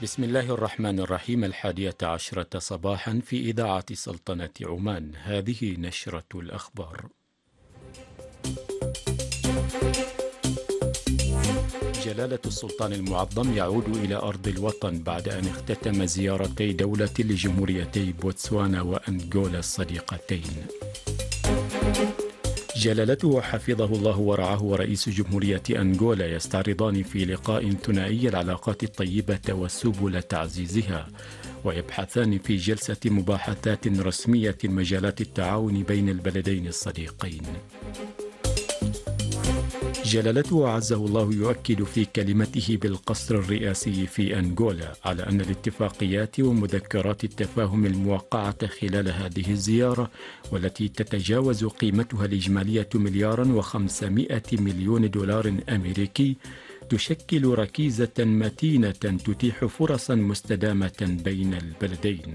بسم الله الرحمن الرحيم. 11 صباحا في إذاعة سلطنة عمان. هذه نشرة الأخبار. جلالة السلطان المعظم يعود إلى أرض الوطن بعد أن اختتم زيارتي دولة لجمهوريتي بوتسوانا وأنغولا الصديقتين. جلالته حفظه الله ورعاه ورئيس جمهورية أنغولا يستعرضان في لقاء ثنائي العلاقات الطيبة وسبل تعزيزها، ويبحثان في جلسة مباحثات رسمية مجالات التعاون بين البلدين الصديقين. جلالته أعزه الله يؤكد في كلمته بالقصر الرئاسي في أنغولا على أن الاتفاقيات ومذكرات التفاهم الموقعة خلال هذه الزيارة، والتي تتجاوز قيمتها الإجمالية $500 مليون أمريكي، تشكل ركيزة متينة تتيح فرصا مستدامة بين البلدين.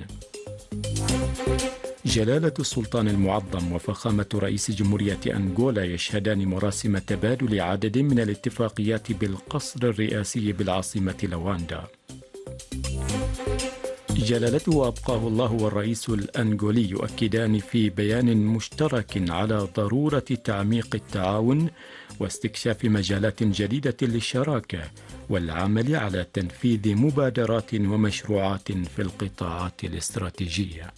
جلالة السلطان المعظم وفخامة رئيس جمهورية أنغولا يشهدان مراسم تبادل عدد من الاتفاقيات بالقصر الرئاسي بالعاصمة لواندا. جلالته أبقاه الله والرئيس الأنغولي يؤكدان في بيان مشترك على ضرورة تعميق التعاون واستكشاف مجالات جديدة للشراكة والعمل على تنفيذ مبادرات ومشروعات في القطاعات الاستراتيجية.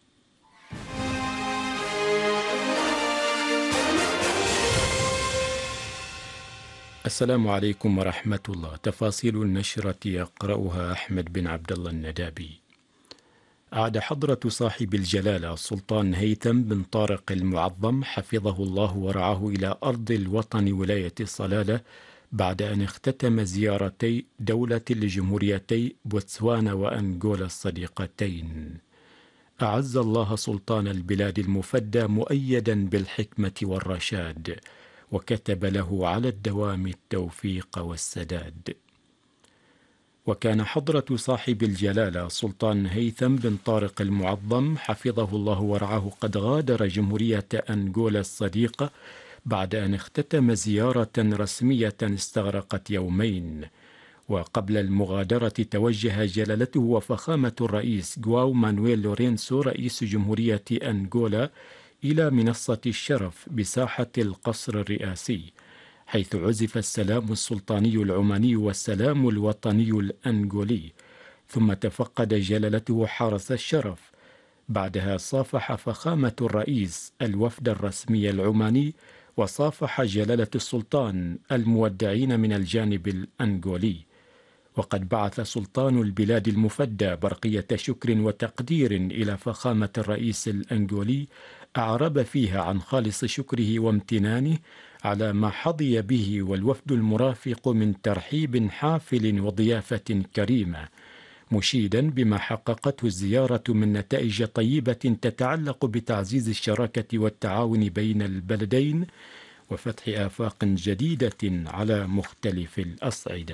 السلام عليكم ورحمة الله. تفاصيل النشرة يقرأها أحمد بن عبد الله الندابي. أعاد حضرة صاحب الجلالة السلطان هيثم بن طارق المعظم حفظه الله ورعاه إلى أرض الوطن ولاية صلالة بعد أن اختتم زيارتي دولة لجمهوريتي بوتسوانا وأنغولا الصديقتين. أعز الله سلطان البلاد المفدى مؤيدا بالحكمة والرشاد، وكتب له على الدوام التوفيق والسداد. وكان حضرة صاحب الجلالة سلطان هيثم بن طارق المعظم حفظه الله ورعاه قد غادر جمهورية أنغولا الصديقة بعد أن اختتم زيارة رسمية استغرقت يومين. وقبل المغادرة توجه جلالته وفخامة الرئيس جواو مانويل لورينسو رئيس جمهورية أنغولا إلى منصة الشرف بساحة القصر الرئاسي، حيث عزف السلام السلطاني العماني والسلام الوطني الأنغولي، ثم تفقد جلالته حرس الشرف. بعدها صافح فخامة الرئيس الوفد الرسمي العماني، وصافح جلالة السلطان المودعين من الجانب الأنغولي. وقد بعث سلطان البلاد المفدى برقية شكر وتقدير إلى فخامة الرئيس الأنغولي، أعرب فيها عن خالص شكره وامتنانه على ما حظي به والوفد المرافق من ترحيب حافل وضيافة كريمة، مشيدا بما حققته الزيارة من نتائج طيبة تتعلق بتعزيز الشراكة والتعاون بين البلدين وفتح آفاق جديدة على مختلف الأصعدة.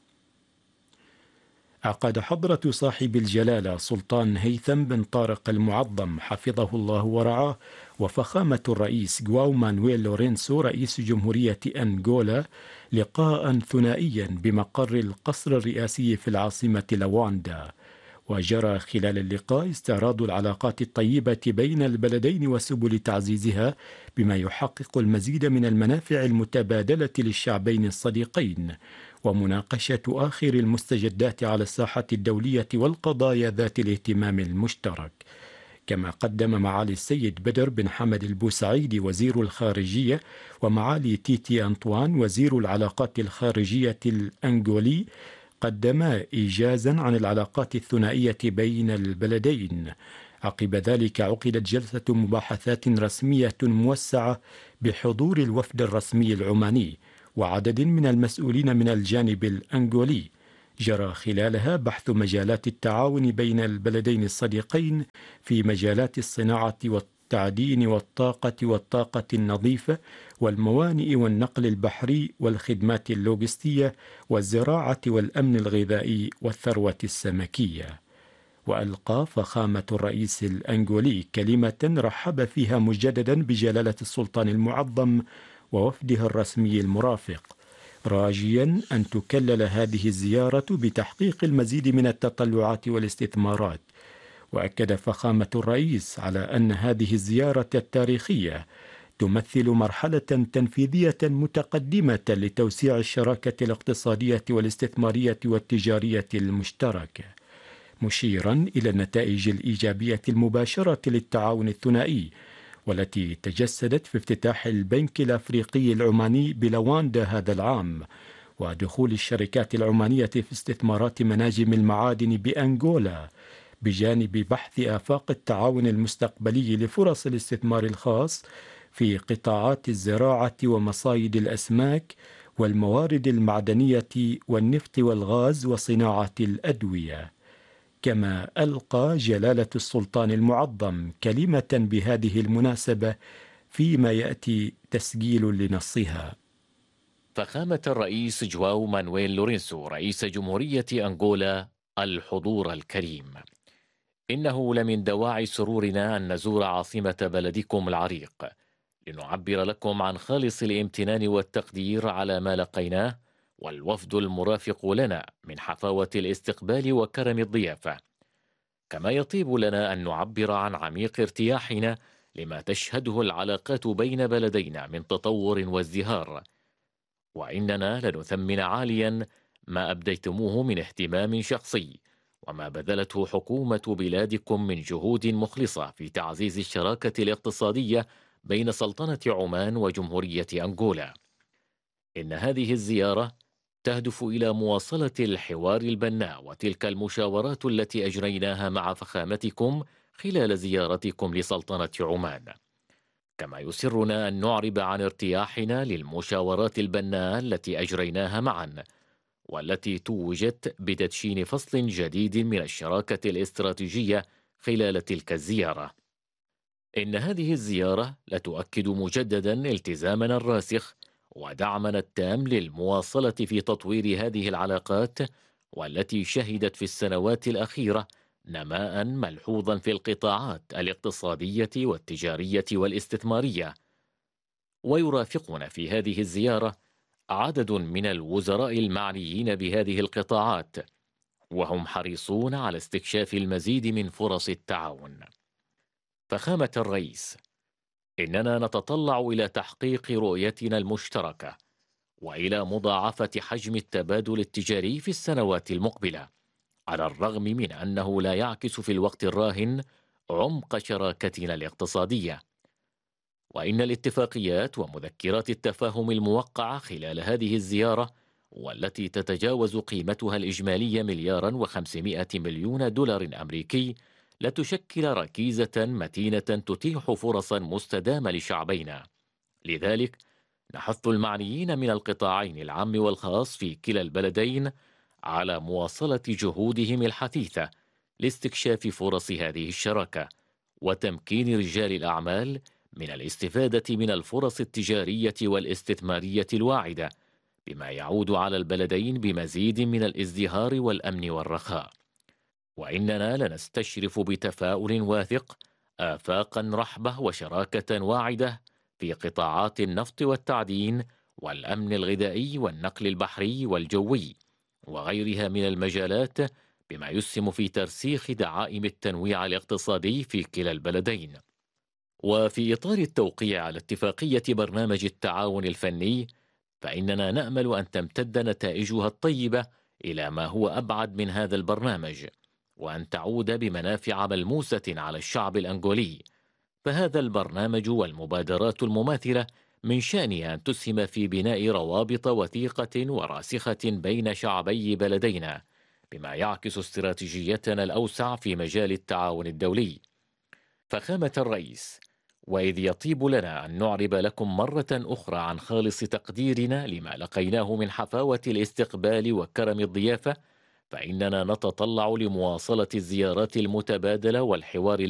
عقد حضرة صاحب الجلالة سلطان هيثم بن طارق المعظم حفظه الله ورعاه وفخامة الرئيس جواو مانويل لورينسو رئيس جمهورية أنغولا لقاء ثنائيا بمقر القصر الرئاسي في العاصمة لواندا. وجرى خلال اللقاء استعراض العلاقات الطيبة بين البلدين وسبل تعزيزها، بما يحقق المزيد من المنافع المتبادلة للشعبين الصديقين، ومناقشة آخر المستجدات على الساحة الدولية والقضايا ذات الاهتمام المشترك. كما قدم معالي السيد بدر بن حمد البوسعيد وزير الخارجية ومعالي تيتي أنطوان وزير العلاقات الخارجية الأنغولي قدما إيجازا عن العلاقات الثنائية بين البلدين. عقب ذلك عقدت جلسة مباحثات رسمية موسعة بحضور الوفد الرسمي العماني وعدد من المسؤولين من الجانب الأنغولي، جرى خلالها بحث مجالات التعاون بين البلدين الصديقين في مجالات الصناعة والتعدين والطاقة النظيفة والموانئ والنقل البحري والخدمات اللوجستية والزراعة والأمن الغذائي والثروة السمكية. وألقى فخامة الرئيس الأنغولي كلمة رحب فيها مجددا بجلالة السلطان المعظم ووفده الرسمي المرافق، راجيا أن تكلل هذه الزيارة بتحقيق المزيد من التطلعات والاستثمارات. وأكد فخامة الرئيس على أن هذه الزيارة التاريخية تمثل مرحلة تنفيذية متقدمة لتوسيع الشراكة الاقتصادية والاستثمارية والتجارية المشتركة، مشيرا إلى النتائج الإيجابية المباشرة للتعاون الثنائي، والتي تجسدت في افتتاح البنك الأفريقي العماني بلواندا هذا العام، ودخول الشركات العمانية في استثمارات مناجم المعادن بأنغولا، بجانب بحث آفاق التعاون المستقبلي لفرص الاستثمار الخاص في قطاعات الزراعة ومصايد الأسماك والموارد المعدنية والنفط والغاز وصناعة الأدوية. كما ألقى جلالة السلطان المعظم كلمة بهذه المناسبة فيما يأتي تسجيل لنصها. فخامة الرئيس جواو مانويل لورينسو رئيس جمهورية أنغولا الحضور الكريم، إنه لمن دواعي سرورنا أن نزور عاصمة بلدكم العريق لنعبر لكم عن خالص الامتنان والتقدير على ما لقيناه والوفد المرافق لنا من حفاوة الاستقبال وكرم الضيافة. كما يطيب لنا أن نعبر عن عميق ارتياحنا لما تشهده العلاقات بين بلدينا من تطور وازدهار، وإننا لنثمن عاليا ما أبديتموه من اهتمام شخصي وما بذلته حكومة بلادكم من جهود مخلصة في تعزيز الشراكة الاقتصادية بين سلطنة عمان وجمهورية أنغولا. إن هذه الزيارة تهدف إلى مواصلة الحوار البناء وتلك المشاورات التي أجريناها مع فخامتكم خلال زيارتكم لسلطنة عمان. كما يسرنا أن نعرب عن ارتياحنا للمشاورات البناء التي أجريناها معا، والتي توجت بتدشين فصل جديد من الشراكة الاستراتيجية خلال تلك الزيارة. إن هذه الزيارة لتؤكد مجددا التزامنا الراسخ ودعمنا التام للمواصلة في تطوير هذه العلاقات، والتي شهدت في السنوات الأخيرة نماء ملحوظا في القطاعات الاقتصادية والتجارية والاستثمارية. ويرافقنا في هذه الزيارة عدد من الوزراء المعنيين بهذه القطاعات، وهم حريصون على استكشاف المزيد من فرص التعاون. فخامة الرئيس، إننا نتطلع إلى تحقيق رؤيتنا المشتركة وإلى مضاعفة حجم التبادل التجاري في السنوات المقبلة، على الرغم من أنه لا يعكس في الوقت الراهن عمق شراكتنا الاقتصادية. وإن الاتفاقيات ومذكرات التفاهم الموقعة خلال هذه الزيارة، والتي تتجاوز قيمتها الإجمالية $500 مليون أمريكي، لتشكل ركيزة متينة تتيح فرصا مستدامة لشعبينا. لذلك نحث المعنيين من القطاعين العام والخاص في كلا البلدين على مواصلة جهودهم الحثيثة لاستكشاف فرص هذه الشراكة، وتمكين رجال الأعمال من الاستفادة من الفرص التجارية والاستثمارية الواعدة، بما يعود على البلدين بمزيد من الازدهار والأمن والرخاء. وإننا لنستشرف بتفاؤل واثق آفاقا رحبة وشراكة واعدة في قطاعات النفط والتعدين والأمن الغذائي والنقل البحري والجوي وغيرها من المجالات، بما يسهم في ترسيخ دعائم التنويع الاقتصادي في كلا البلدين. وفي إطار التوقيع على اتفاقية برنامج التعاون الفني، فإننا نأمل أن تمتد نتائجها الطيبة إلى ما هو أبعد من هذا البرنامج، وأن تعود بمنافع ملموسة على الشعب الأنغولي. فهذا البرنامج والمبادرات المماثلة من شأنها أن تسهم في بناء روابط وثيقة وراسخة بين شعبي بلدينا، بما يعكس استراتيجيتنا الأوسع في مجال التعاون الدولي. فخامة الرئيس، وإذ يطيب لنا أن نعرب لكم مرة أخرى عن خالص تقديرنا لما لقيناه من حفاوة الاستقبال وكرم الضيافة، فإننا نتطلع لمواصلة الزيارات المتبادلة والحوار